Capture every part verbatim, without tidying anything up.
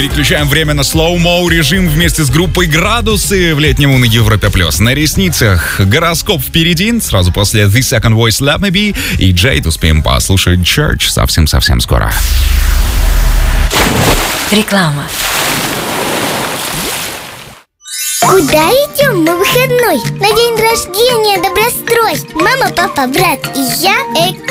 Переключаем время на слоу-моу режим вместе с группой «Градусы» в летнем на Европе+. На ресницах гороскоп впереди, сразу после The Second Voice Let Me Be и Джейд успеем послушать Church совсем-совсем скоро. Реклама. Куда идем на выходной? На день рождения Добрострой. Мама, папа, брат и я.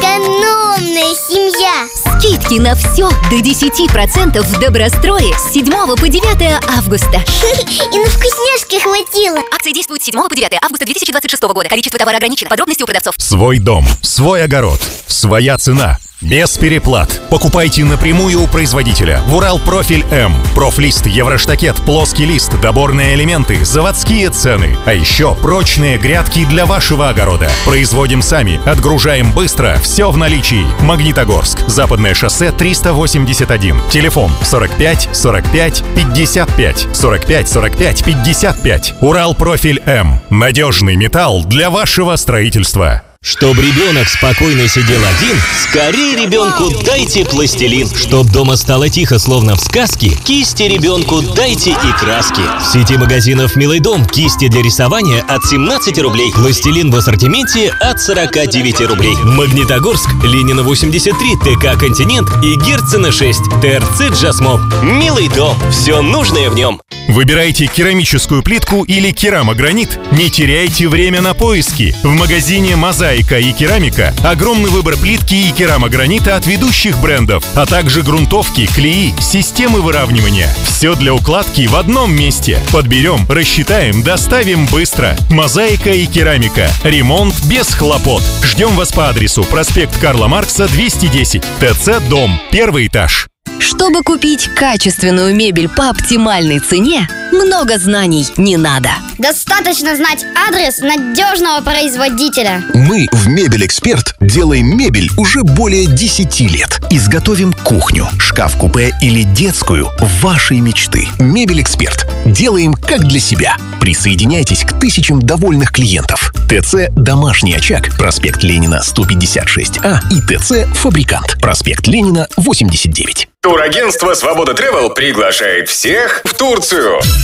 Экономная семья. Скидки на все до десяти процентов в Добрострое с седьмого по девятое августа. И на вкусняшки хватило. Акция действует с седьмого по девятое августа две тысячи двадцать шестого года. Количество товара ограничено. Подробности у продавцов. Свой дом, свой огород, своя цена. Без переплат. Покупайте напрямую у производителя. В Уралпрофиль М. Профлист, Евроштакет, плоский лист, доборные элементы, заводские цены. А еще прочные грядки для вашего огорода. Производим сами, отгружаем быстро, все в наличии. Магнитогорск, Западное шоссе триста восемьдесят один. Телефон сорок пять сорок пять пятьдесят пять. сорок пять сорок пять пятьдесят пять. Уралпрофиль М. Надежный металл для вашего строительства. Чтоб ребенок спокойно сидел один, скорее ребенку дайте пластилин. Чтоб дома стало тихо, словно в сказке, кисти ребенку дайте и краски. В сети магазинов «Милый дом» кисти для рисования от семнадцати рублей. Пластилин в ассортименте от сорока девяти рублей. Магнитогорск, Ленина восемьдесят три, ТК «Континент» и Герцена шесть, ТРЦ «Джасмол». «Милый дом». Все нужное в нем. Выбирайте керамическую плитку или керамогранит. Не теряйте время на поиски. В магазине «Мозаика» и «Керамика» огромный выбор плитки и керамогранита от ведущих брендов, а также грунтовки, клеи, системы выравнивания. Все для укладки в одном месте. Подберем, рассчитаем, доставим быстро. «Мозаика» и «Керамика». Ремонт без хлопот. Ждем вас по адресу проспект Карла Маркса, двести десять, ТЦ «Дом», первый этаж. Чтобы купить качественную мебель по оптимальной цене, много знаний не надо. Достаточно знать адрес надежного производителя. Мы в «Мебель-Эксперт» делаем мебель уже более десяти лет. Изготовим кухню, шкаф-купе или детскую вашей мечты. «Мебель-Эксперт». Делаем как для себя. Присоединяйтесь к тысячам довольных клиентов. ТЦ «Домашний очаг», проспект Ленина, сто пятьдесят шесть А и ТЦ «Фабрикант», проспект Ленина, восемьдесят девять. Турагентство «Свобода Тревел» приглашает всех в Турцию.